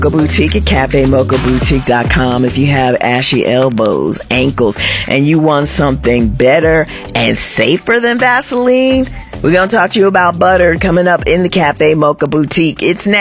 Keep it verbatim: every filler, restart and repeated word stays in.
Boutique at cafe mocha boutique dot com. If you have ashy elbows, ankles, and you want something better and safer than Vaseline, we're going to talk to you about butter coming up in the Cafe Mocha Boutique. It's next.